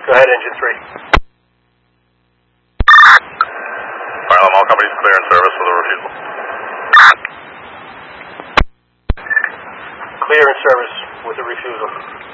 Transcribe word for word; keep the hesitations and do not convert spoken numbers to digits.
Go ahead, engine three. Harlem, all companies clear in service with a refusal. Clear in service with a refusal.